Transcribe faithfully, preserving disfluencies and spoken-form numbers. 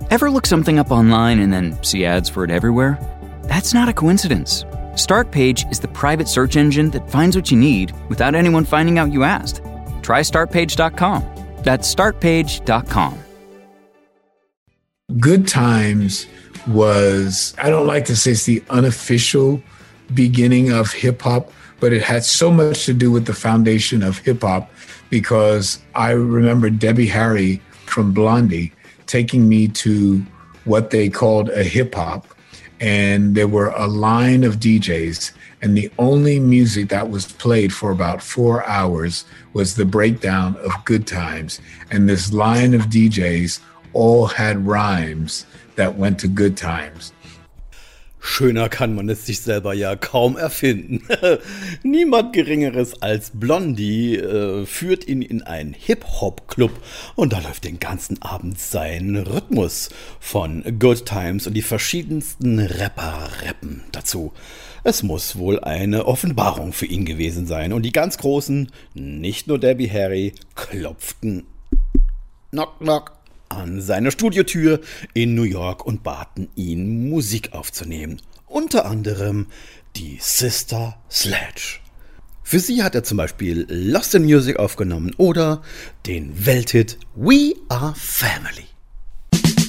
Ever look something up online and then see ads for it everywhere? That's not a coincidence. Startpage is the private search engine that finds what you need without anyone finding out you asked. Try start page dot com. That's start page dot com. Good Times was, I don't like to say it's the unofficial beginning of hip hop, but it had so much to do with the foundation of hip hop, because I remember Debbie Harry from Blondie taking me to what they called a hip hop. And there were a line of D Js, and the only music that was played for about four hours was the breakdown of Good Times. And this line of D Js all had rhymes that went to Good Times. Schöner kann man es sich selber ja kaum erfinden. Niemand Geringeres als Blondie äh, führt ihn in einen Hip-Hop-Club und da läuft den ganzen Abend sein Rhythmus von Good Times und die verschiedensten Rapper rappen dazu. Es muss wohl eine Offenbarung für ihn gewesen sein und die ganz Großen, nicht nur Debbie Harry, klopften knock knock an seine Studiotür in New York und baten ihn, Musik aufzunehmen. Unter anderem die Sister Sledge. Für sie hat er zum Beispiel Lost in Music aufgenommen oder den Welthit We Are Family.